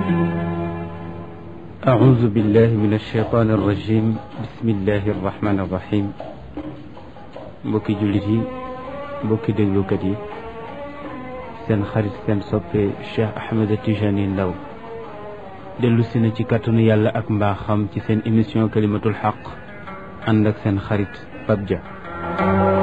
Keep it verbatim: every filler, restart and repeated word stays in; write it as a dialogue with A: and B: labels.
A: أعوذ بالله من الشيطان الرجيم بسم الله الرحمن الرحيم mbokki jullit yi mbokki déglukat yi seen xarit seen soppe Cheikh Ahmed Tijani Ndaw dellu si na ci kàttanu yàlla ak mbaaxam ci seen émission kalimatul xaq ànd ak seen xarit Pape Dia